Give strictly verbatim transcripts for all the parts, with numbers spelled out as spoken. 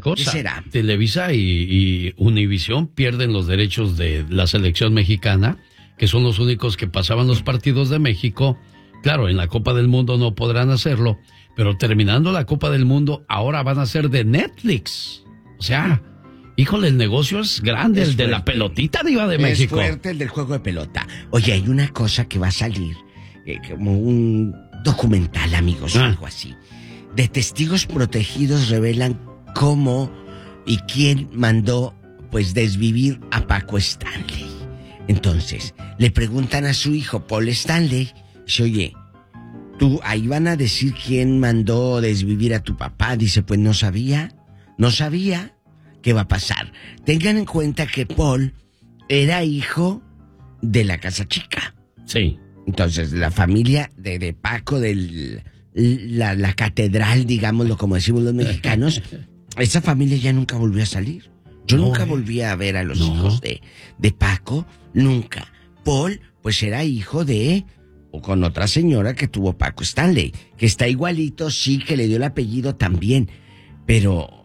cosa. ¿Qué será? Televisa y, y Univisión pierden los derechos de la selección mexicana, que son los únicos que pasaban los partidos de México. Claro, en la Copa del Mundo no podrán hacerlo, pero terminando la Copa del Mundo, ahora van a ser de Netflix. O sea, híjole, el negocio es grande, es el fuerte. De la pelotita, Diva de es México. Es fuerte el del juego de pelota. Oye, hay una cosa que va a salir, eh, como un documental, amigos, ah. algo así. De testigos protegidos revelan cómo y quién mandó, pues, desvivir a Paco Stanley. Entonces, le preguntan a su hijo, Paul Stanley, dice, oye, tú, ahí van a decir quién mandó desvivir a tu papá. Dice, pues no sabía, no sabía qué va a pasar. Tengan en cuenta que Paul era hijo de la Casa Chica. Sí. Entonces, la familia de, de Paco, del, la, la catedral, digámoslo como decimos los mexicanos, esa familia ya nunca volvió a salir. Yo no, nunca eh. volví a ver a los no. hijos de, de Paco, nunca. Paul, pues era hijo de, o con otra señora que tuvo Paco Stanley, que está igualito, sí, que le dio el apellido también, pero,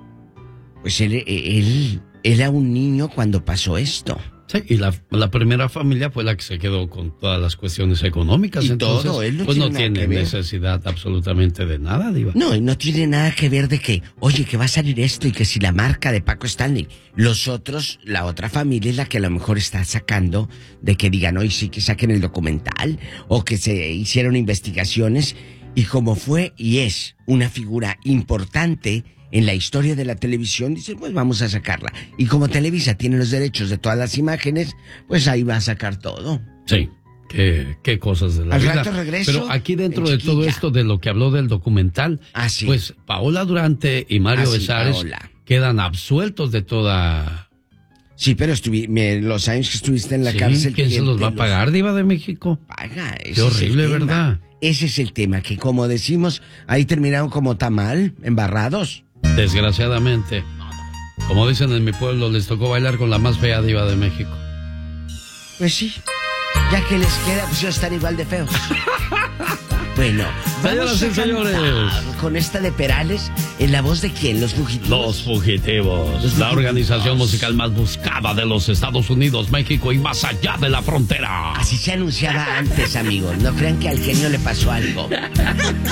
pues él, él, él era un niño cuando pasó esto. Sí, y la, la primera familia fue la que se quedó con todas las cuestiones económicas. Y entonces, todo, él no pues tiene no tiene necesidad absolutamente de nada, Diva. No, y no tiene nada que ver de que, oye, que va a salir esto y que si la marca de Paco Stanley. Los otros, la otra familia es la que a lo mejor está sacando de que digan, hoy sí que saquen el documental o que se hicieron investigaciones. Y como fue y es una figura importante en la historia de la televisión, dicen, pues vamos a sacarla. Y como Televisa tiene los derechos de todas las imágenes, pues ahí va a sacar todo. Sí, qué, qué cosas de la Al vida. rato regreso, pero aquí dentro de todo esto de lo que habló del documental, ah, sí. pues Paola Durante y Mario ah, sí, Besares Paola. quedan absueltos de toda... Sí, pero estuvi, me, los años que estuviste en la sí, cárcel... ¿quién se los va a pagar, los... Diva de México? Paga, ese qué horrible, es el ¿verdad? Tema. Ese es el tema, que como decimos, ahí terminaron como tamal, embarrados. Desgraciadamente, como dicen en mi pueblo, les tocó bailar con la más fea diva de México. Pues sí, ya que les queda, pues ya están igual de feos. Bueno, señoras y señores, con esta de Perales, ¿en la voz de quién? ¿Los Fugitivos? Los Fugitivos, Los Fugitivos. La organización musical más buscada de los Estados Unidos, México y más allá de la frontera. Así se anunciaba antes, amigos. No crean que al genio le pasó algo.